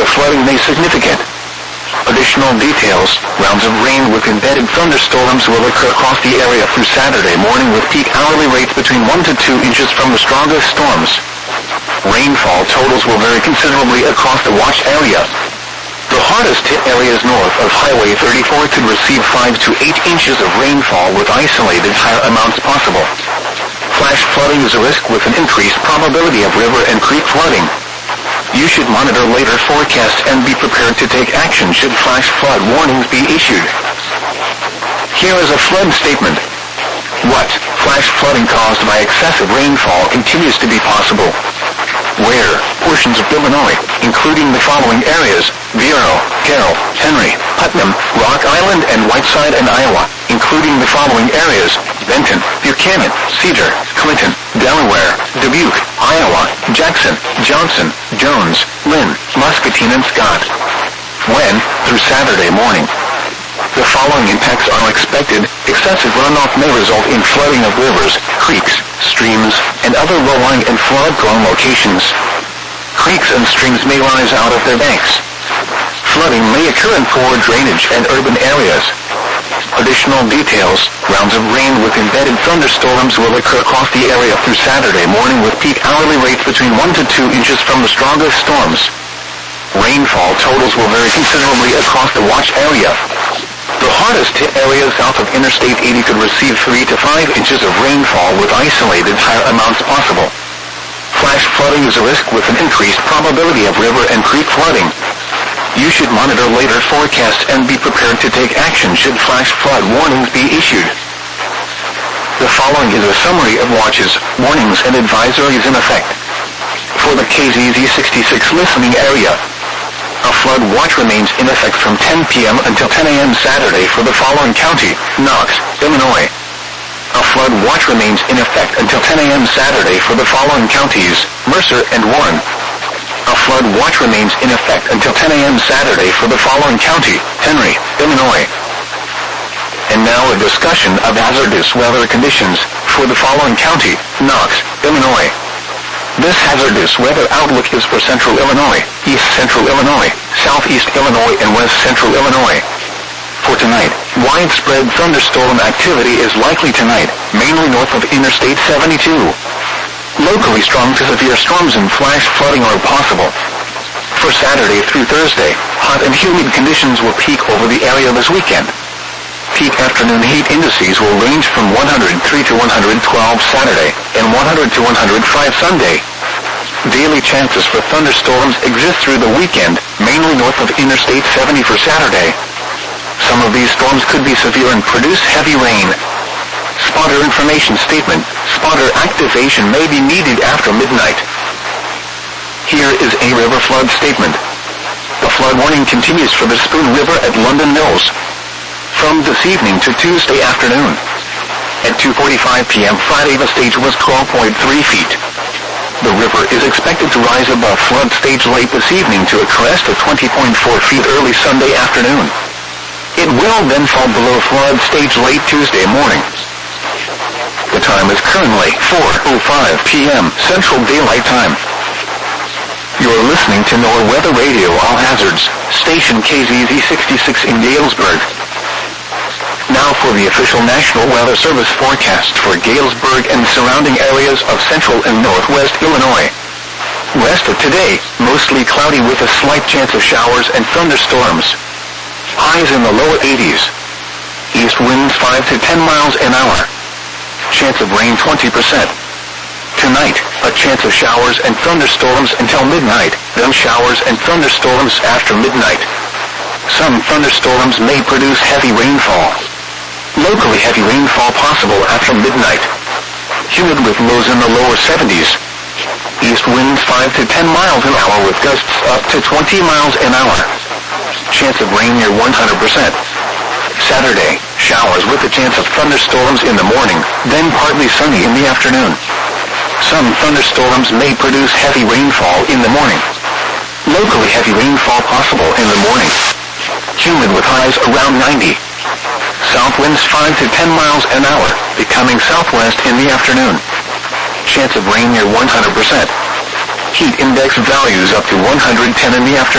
the flooding may significant. Additional details: rounds of rain with embedded thunderstorms will occur across the area through Saturday morning with peak hourly rates between 1 to 2 inches from the strongest storms. Rainfall totals will vary considerably across the watch area. The hardest hit areas north of Highway 34 could receive 5 to 8 inches of rainfall with isolated higher amounts possible. Flash flooding is a risk with an increased probability of river and creek flooding. You should monitor later forecasts and be prepared to take action should flash flood warnings be issued. Here is a flood statement. What? Flash flooding caused by excessive rainfall continues to be possible. Where? Portions of Illinois, including the following areas: Vero, Carroll, Henry, Putnam, Rock Island, and Whiteside, and Iowa, including the following areas: Benton, Buchanan, Cedar, Clinton, Delaware, Dubuque, Iowa, Jackson, Johnson, Jones, Lynn, Muscatine, and Scott. When? Through Saturday morning. The following impacts are expected. Excessive runoff may result in flooding of rivers, creeks, streams, and other low-lying and flood-prone locations. Creeks and streams may rise out of their banks. Flooding may occur in poor drainage and urban areas. Additional details: rounds of rain with embedded thunderstorms will occur across the area through Saturday morning with peak hourly rates between 1 to 2 inches from the strongest storms. Rainfall totals will vary considerably across the watch area. The hardest hit areas south of Interstate 80 could receive 3 to 5 inches of rainfall with isolated higher amounts possible. Flash flooding is a risk with an increased probability of river and creek flooding. You should monitor later forecasts and be prepared to take action should flash flood warnings be issued. The following is a summary of watches, warnings, and advisories in effect. For the KZZ 66 listening area, a flood watch remains in effect from 10 p.m. until 10 a.m. Saturday for the following county: Knox, Illinois. A flood watch remains in effect until 10 a.m. Saturday for the following counties: Mercer and Warren. A flood watch remains in effect until 10 a.m. Saturday for the following county: Henry, Illinois. And now a discussion of hazardous weather conditions for the following county: Knox, Illinois. This hazardous weather outlook is for Central Illinois, East Central Illinois, Southeast Illinois, and West Central Illinois. For tonight, widespread thunderstorm activity is likely tonight, mainly north of Interstate 72. Locally strong to severe storms and flash flooding are possible. For Saturday through Thursday, hot and humid conditions will peak over the area this weekend. Peak afternoon heat indices will range from 103 to 112 Saturday, and 100 to 105 Sunday. Daily chances for thunderstorms exist through the weekend, mainly north of Interstate 70 for Saturday. Some of these storms could be severe and produce heavy rain. Spotter information statement: spotter activation may be needed after midnight. Here is a river flood statement. The flood warning continues for the Spoon River at London Mills from this evening to Tuesday afternoon. At 2:45 p.m. Friday, the stage was 12.3 feet. The river is expected to rise above flood stage late this evening to a crest of 20.4 feet early Sunday afternoon. It will then fall below flood stage late Tuesday morning. The time is currently 4:05 p.m. Central Daylight Time. You're listening to NOAA Weather Radio All Hazards, station KZZ 66 in Galesburg. Now for the official National Weather Service forecast for Galesburg and surrounding areas of central and northwest Illinois. Rest of today, mostly cloudy with a slight chance of showers and thunderstorms. Highs in the lower 80s. East winds 5 to 10 miles an hour. Chance of rain 20%. Tonight, a chance of showers and thunderstorms until midnight, then showers and thunderstorms after midnight. Some thunderstorms may produce heavy rainfall. Locally heavy rainfall possible after midnight. Humid with lows in the lower 70s. East winds 5 to 10 miles an hour with gusts up to 20 miles an hour. Chance of rain near 100%. Saturday, showers with a chance of thunderstorms in the morning, then partly sunny in the afternoon. Some thunderstorms may produce heavy rainfall in the morning. Locally heavy rainfall possible in the morning. Humid with highs around 90. South winds 5 to 10 miles an hour, becoming southwest in the afternoon. Chance of rain near 100%. Heat index values up to 110 in the afternoon.